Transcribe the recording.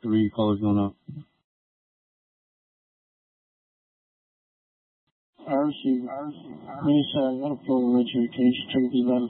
Three colors going up. RC. Neyse garip olmaya çalışıyor. Çok güzel.